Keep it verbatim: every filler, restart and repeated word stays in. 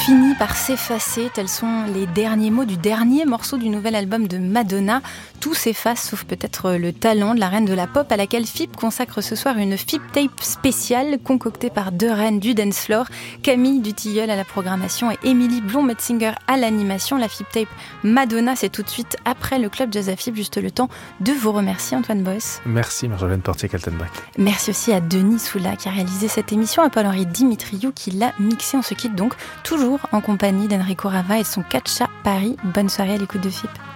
finit par s'effacer, tels sont les derniers mots du dernier morceau du nouvel album de Madonna. Tout s'efface, sauf peut-être le talent de la reine de la pop à laquelle F I P consacre ce soir une F I P Tape spéciale concoctée par deux reines du dance floor, Camille Dutilleul à la programmation et Émilie Blond-Metzinger à l'animation. La F I P Tape Madonna, c'est tout de suite après le Club Jazz à F I P. Juste le temps de vous remercier, Antoine Boss. Merci Marjolaine Portier-Kaltenbach. Merci aussi à Denis Soula qui a réalisé cette émission, à Paul-Henri Dimitriou qui l'a mixé. On se quitte donc toujours en compagnie d'Enrico Rava et son Catcha Paris. Bonne soirée à l'écoute de F I P.